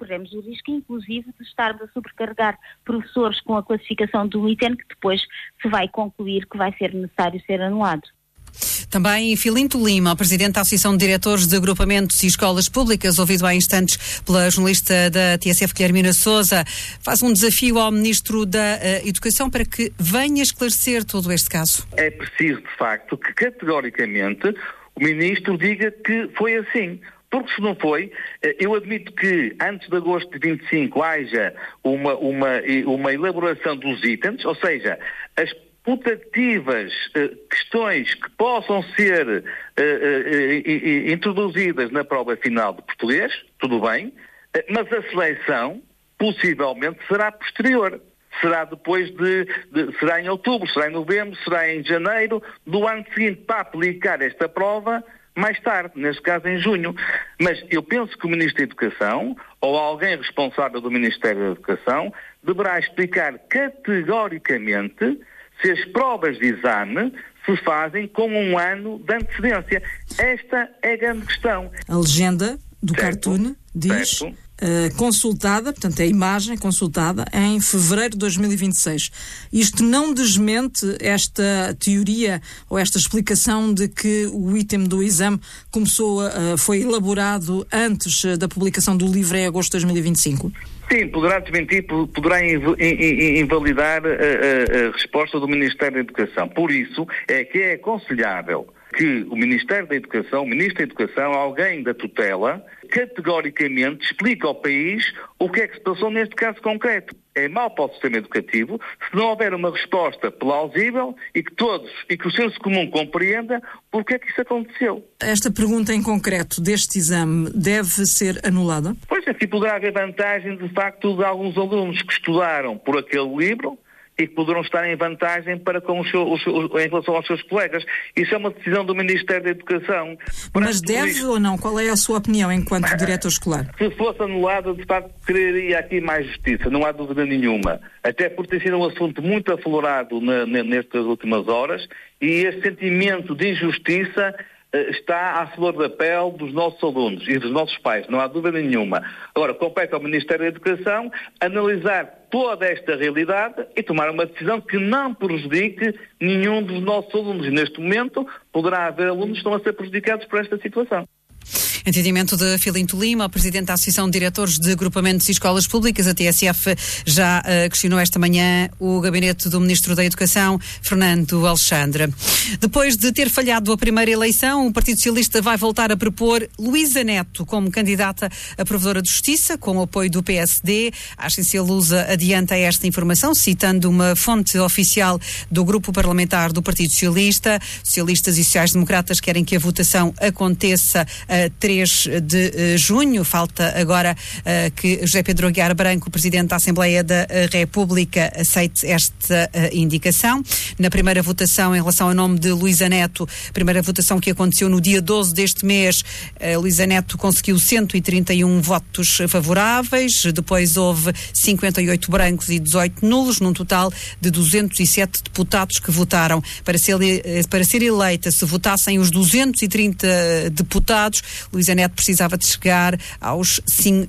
corremos o risco, inclusive, de estarmos a sobrecarregar professores com a classificação do item que depois se vai concluir que vai ser necessário ser anulado. Também Filinto Lima, o presidente da Associação de Diretores de Agrupamentos e Escolas Públicas, ouvido há instantes pela jornalista da TSF, Guilhermina Sousa, faz um desafio ao Ministro da Educação para que venha esclarecer todo este caso. É preciso, de facto, que categoricamente o Ministro diga que foi assim. Porque se não foi, eu admito que antes de agosto de 25 haja uma elaboração dos itens, ou seja, as putativas questões que possam ser introduzidas na prova final de português, tudo bem, mas a seleção possivelmente será posterior. Será depois será em outubro, será em novembro, será em janeiro do ano seguinte, para aplicar esta prova mais tarde, neste caso em junho. Mas eu penso que o Ministro da Educação, ou alguém responsável do Ministério da Educação, deverá explicar categoricamente se as provas de exame se fazem com um ano de antecedência. Esta é a grande questão. A legenda do cartoon diz... consultada, portanto, a imagem consultada em fevereiro de 2026. Isto não desmente esta teoria ou esta explicação de que o item do exame foi elaborado antes da publicação do livro em agosto de 2025? Sim, poderá desmentir, poderá invalidar a resposta do Ministério da Educação. Por isso é que é aconselhável que o Ministério da Educação, o Ministro da Educação, alguém da tutela, categoricamente explique ao país o que é que se passou neste caso concreto. É mau para o sistema educativo se não houver uma resposta plausível e que o senso comum compreenda porque é que isso aconteceu. Esta pergunta em concreto deste exame deve ser anulada? Pois, aqui poderá haver vantagem, de facto, de alguns alunos que estudaram por aquele livro e que poderão estar em vantagem para em relação aos seus colegas. Isso é uma decisão do Ministério da Educação. Mas deve ou não? Qual é a sua opinião enquanto diretor escolar? Se fosse anulada, de facto, quereria aqui mais justiça, não há dúvida nenhuma. Até por ter sido um assunto muito aflorado nestas últimas horas, e esse sentimento de injustiça está à flor da pele dos nossos alunos e dos nossos pais, não há dúvida nenhuma. Agora, compete ao Ministério da Educação analisar toda esta realidade e tomar uma decisão que não prejudique nenhum dos nossos alunos. E neste momento poderá haver alunos que estão a ser prejudicados por esta situação. Entendimento de Filinto Lima, o presidente da Associação de Diretores de Agrupamentos e Escolas Públicas. A TSF já questionou esta manhã o gabinete do Ministro da Educação, Fernando Alexandre. Depois de ter falhado a primeira eleição, o Partido Socialista vai voltar a propor Luísa Neto como candidata a Provedora de Justiça, com o apoio do PSD. A Agência Lusa adianta esta informação, citando uma fonte oficial do Grupo Parlamentar do Partido Socialista. Socialistas e sociais-democratas querem que a votação aconteça a 3 de junho. Falta agora que José Pedro Aguiar Branco, Presidente da Assembleia da República, aceite esta indicação. Na primeira votação em relação ao nome de Luísa Neto, primeira votação que aconteceu no dia 12 deste mês, Luísa Neto conseguiu 131 votos favoráveis, depois houve 58 brancos e 18 nulos, num total de 207 deputados que votaram. Para ser eleita, se votassem os 230 deputados, Luísa Neto precisava de chegar aos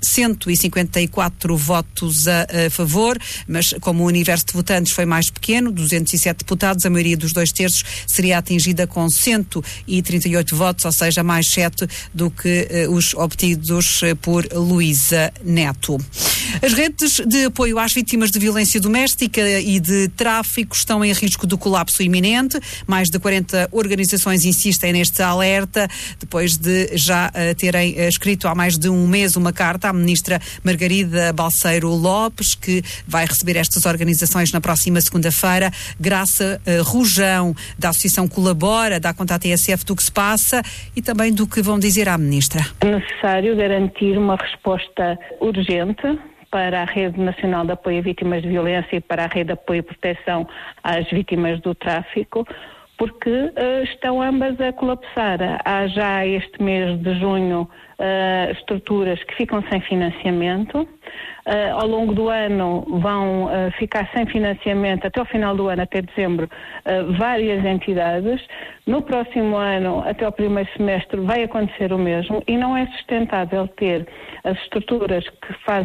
154 votos a favor, mas como o universo de votantes foi mais pequeno, 207 deputados, a maioria dos 2/3 seria atingida com 138 votos, ou seja, mais 7 do que os obtidos por Luísa Neto. As redes de apoio às vítimas de violência doméstica e de tráfico estão em risco de colapso iminente. Mais de 40 organizações insistem neste alerta, depois de já terem escrito há mais de um mês uma carta à ministra Margarida Balseiro Lopes, que vai receber estas organizações na próxima segunda-feira. Graça Rojão, da Associação Colabora, dá conta à TSF do que se passa e também do que vão dizer à ministra. É necessário garantir uma resposta urgente para a Rede Nacional de Apoio a Vítimas de Violência e para a Rede de Apoio e Proteção às Vítimas do Tráfico, porque estão ambas a colapsar. Há já este mês de junho estruturas que ficam sem financiamento. Ao longo do ano vão ficar sem financiamento, até ao final do ano, até dezembro, várias entidades. No próximo ano, até ao primeiro semestre, vai acontecer o mesmo e não é sustentável ter as estruturas que fazem